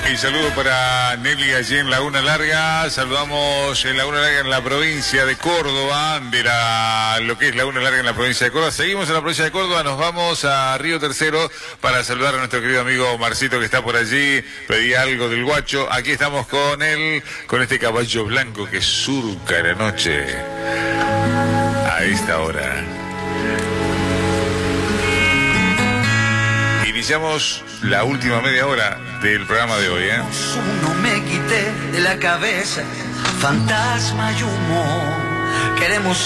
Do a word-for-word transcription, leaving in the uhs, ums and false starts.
Y saludo para Nelly allí en Laguna Larga. Saludamos en Laguna Larga en la provincia de Córdoba, de la, lo que es Laguna Larga en la provincia de Córdoba. Seguimos en la provincia de Córdoba, nos vamos a Río Tercero para saludar a nuestro querido amigo Marcito que está por allí. Pedí algo del guacho. Aquí estamos con él, con este caballo blanco que surca la noche a esta hora. Iniciamos la última media hora del programa de hoy, ¿eh? No me quité de la cabeza fantasma y humo. Queremos